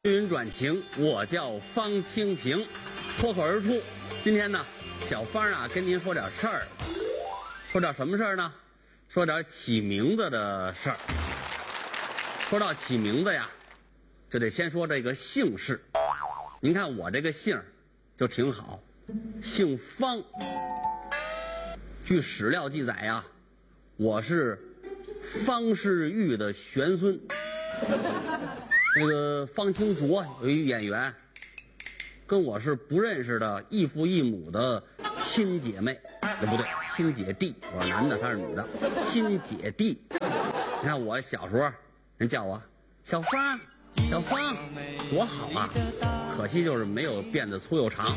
云转晴，我叫方清平，脱口而出。今天呢，小方啊跟您说点事儿，说点什么事儿呢？说点起名字的事儿。说到起名字呀，就得先说这个姓氏。您看我这个姓就挺好，姓方。据史料记载呀，我是方世玉的玄孙。那个方清卓有一演员，跟我是不认识的异父异母的亲姐妹，不对，亲姐弟。我是男的，他是女的，亲姐弟。你看我小时候，人叫我小方，小方，多好啊！可惜就是没有变得粗又长。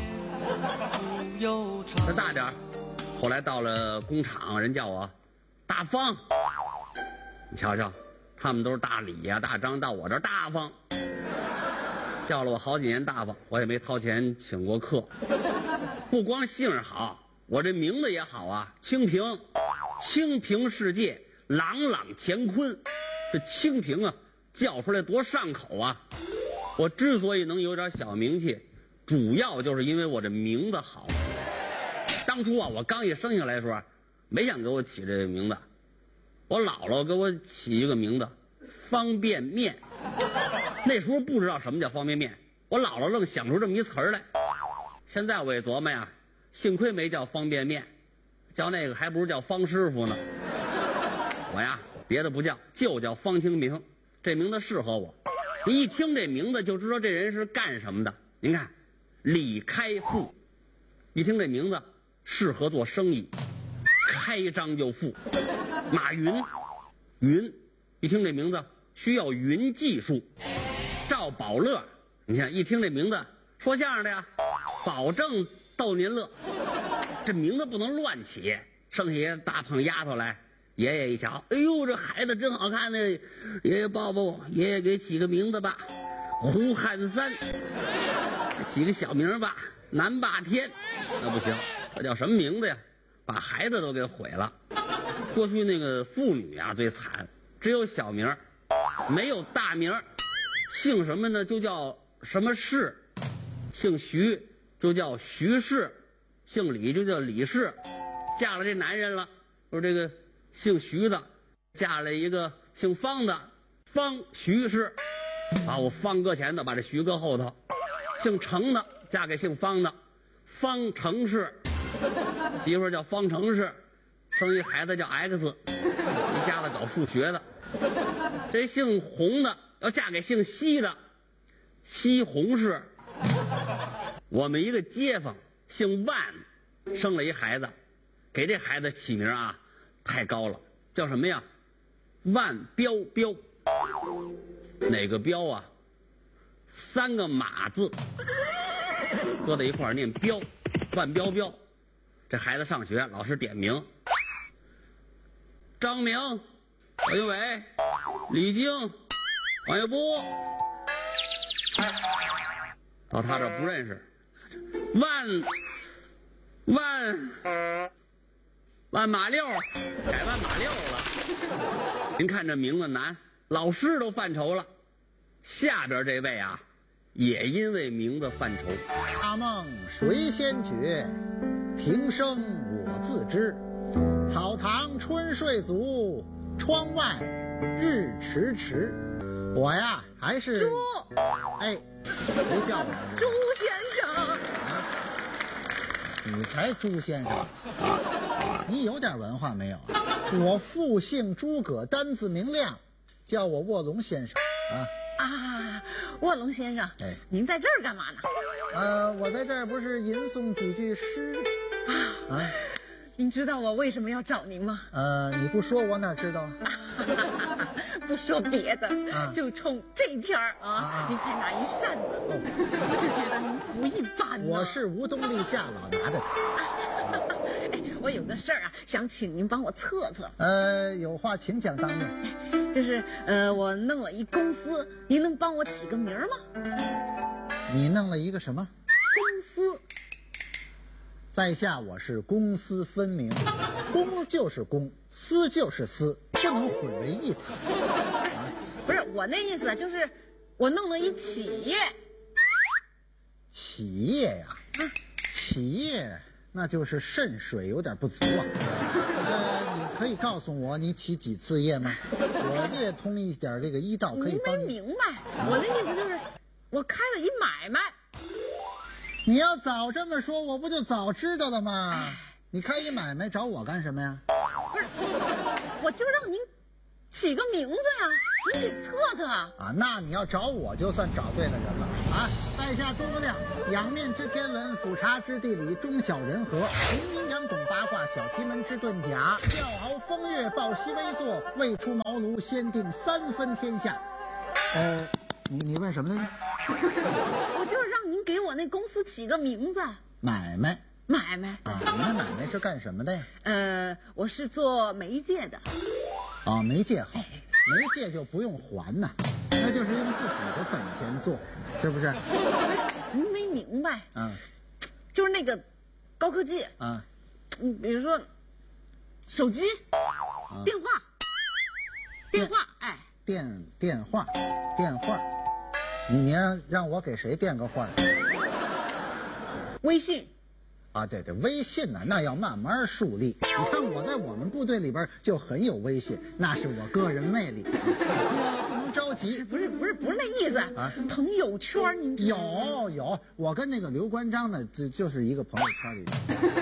再大点，后来到了工厂，人叫我大方。你瞧瞧，他们都是大李呀、大张，到我这儿大方，叫了我好几年大方，我也没掏钱请过客。不光姓好，我这名字也好啊，清平，清平世界，朗朗乾坤。这清平啊，叫出来多上口啊！我之所以能有点小名气，主要就是因为我这名字好。当初啊，我刚一生下来的时候，没想给我起这个名字。我姥姥给我起一个名字方便面，那时候不知道什么叫方便面，我姥姥愣想出这么一词儿来。现在我也琢磨呀，幸亏没叫方便面，叫那个还不如叫方师傅呢。我呀别的不叫，就叫方清平，这名字适合我。你一听这名字就知道这人是干什么的。您看李开复，一听这名字适合做生意，开张就富。马云，云，一听这名字需要云技术。赵宝乐，你看一听这名字说相声的呀，保证逗您乐。这名字不能乱起，剩下些大胖丫头来，爷爷一瞧，哎呦，这孩子真好看呢，爷爷抱抱我，爷爷给起个名字吧，胡汉三，起个小名吧，南霸天。那不行，这叫什么名字呀？把孩子都给毁了。过去那个妇女啊最惨，只有小名没有大名。姓什么呢就叫什么氏，姓徐就叫徐氏，姓李就叫李氏。嫁了这男人了，说这个姓徐的嫁了一个姓方的，方徐氏，把我方搁前头，把这徐搁后头。姓程的嫁给姓方的，方程氏，媳妇叫方程氏，生一孩子叫 X， 一家子搞数学的。这姓洪的要嫁给姓西的，西洪氏。我们一个街坊姓万，生了一孩子，给这孩子起名啊太高了，叫什么呀？万彪彪。哪个彪啊？3个马字搁在一块儿念彪，万彪彪。这孩子上学，老师点名，张明、王云伟、李菁、王月波。到他这不认识，万马六，改万马六了。您看这名字难，老师都犯愁了。下边这位啊，也因为名字犯愁。 大梦谁先觉，平生我自知。草堂春睡足，窗外日迟迟。我呀还是猪， 哎，别叫我朱先生。 你才朱先生，你有点文化没有？我父姓诸葛，单字明亮，叫我卧龙先生啊。 卧龙先生， 哎， 您在这儿干嘛呢？ 我在这儿不是吟诵几句诗啊。 您知道我为什么要找您吗？ 你不说我哪知道啊？ 不说别的，就冲这天儿啊，您还拿一扇子，我就觉得您不一般呢。 我是无冬立夏，老拿着它。 我有个事儿啊，想请您帮我测测。 有话请讲当面。 就是我弄了一公司，您能帮我起个名吗？ 你弄了一个什么公司？ 在下我是公私分明，公就是公，私就是私，不能混为一谈。 不是我那意思，就是我弄了一企业。 企业呀，企业那就是肾水有点不足啊。你可以告诉我你起几次业吗？我略通一点这个医道，可以帮你。 您没明白，我的意思就是，我开了一买卖。 你要早这么说，我不就早知道了吗？你开一买卖找我干什么呀？ 不是，我就让您起个名字呀，您得测测啊。 那你要找我就算找对了人了啊！在下诸葛亮，仰面知天文，俯察知地理，中晓人和，明阴阳懂八卦，晓奇门之遁甲，叫豪风月，抱膝微坐，未出茅庐先定3分天下。你问什么来着？ 我就是让您给我那公司起个名字。 买卖你那买卖是干什么的呀？ 我是做媒介的。 媒介好，媒介就不用还呐，那就是用自己的本钱做，是不是？ 您没明白就是那个高科技比如说手机、电话， 电话，你让我给谁电个话？ 微信。 对，微信呢，那要慢慢树立。你看我在我们部队里边就很有威信，那是我个人魅力。不能着急， 不是那意思朋友圈您有，我跟那个刘关张呢，就是一个朋友圈里。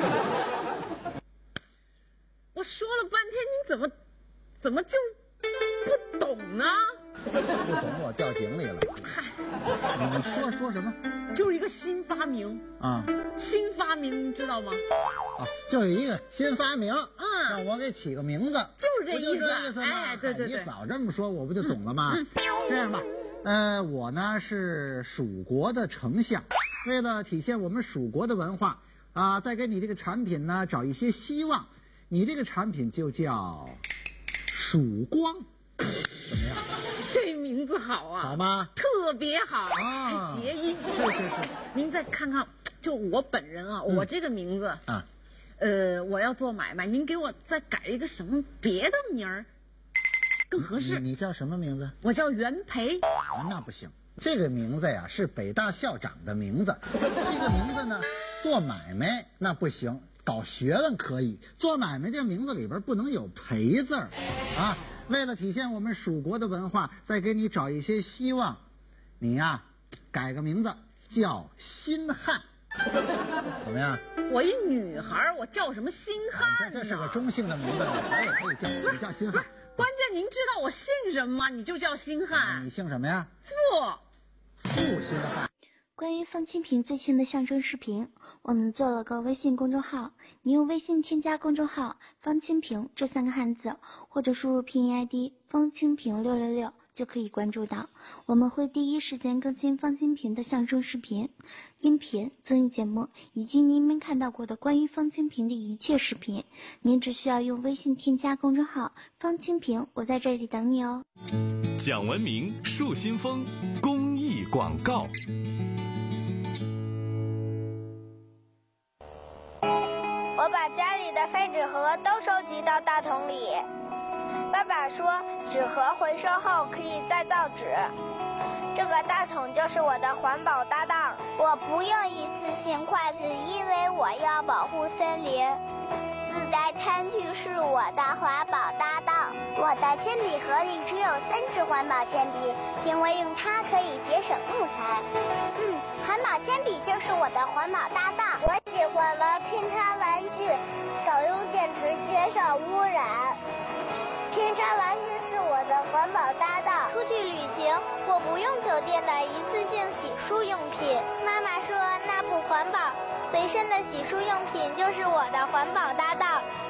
我说了半天，您怎么就不懂呢？ 不懂我掉井里了。你说什么？ 就是一个新发明新发明，你知道吗？ 就有一个新发明，让我给起个名字， 就是这意思吗？ 对， 你早这么说，我不就懂了吗？这样吧，我呢是蜀国的丞相，为了体现我们蜀国的文化再给你这个产品呢找一些希望，你这个产品就叫曙光，怎么样？ 这名字好啊， 好吗？ 特别好还谐音。 是。 您再看看，就我本人我这个名字我要做买卖，您给我再改一个什么别的名儿更合适？ 你叫什么名字？ 我叫袁培。 那不行，这个名字呀是北大校长的名字。这个名字呢，做买卖那不行，搞学问可以，做买卖这名字里边不能有培字为了体现我们蜀国的文化，再给你找一些希望，你呀改个名字叫辛汉，怎么样？ 我一女孩，我叫什么辛汉？ 这是个中性的名字，我也可以叫，你叫辛汉。 关键您知道我姓什么吗？你就叫辛汉。 你姓什么呀？傅辛汉。 关于方清平最新的象征视频，我们做了个微信公众号，你用微信添加公众号方清平这3个汉字，或者输入拼音 ID 方清平666就可以关注到，我们会第一时间更新方清平的象征视频、音频、综艺节目，以及您没看到过的关于方清平的一切视频。您只需要用微信添加公众号方清平，我在这里等你哦。 讲文明树新风公益广告。 我把家里的废纸盒都收集到大桶里。爸爸说，纸盒回收后可以再造纸。这个大桶就是我的环保搭档。 我不用一次性筷子，因为我要保护森林。自带餐具是我的环保搭档。我的铅笔盒里只有3支环保铅笔，因为用它可以节省木材。环保铅笔就是我的环保搭档。我喜欢玩拼插玩具，少用电池减少污染。拼插玩具是我的环保搭档。 出去旅行，我不用酒店的一次性洗漱用品。妈妈说那不环保，随身的洗漱用品就是我的环保搭档。